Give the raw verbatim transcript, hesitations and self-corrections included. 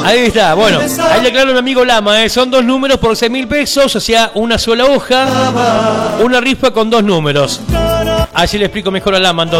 Ahí está, bueno, ahí le aclaro a mi amigo Lama, ¿eh? Son dos números por seis mil pesos, o sea, una sola hoja, una rifa con dos números. Así le explico mejor a Lama.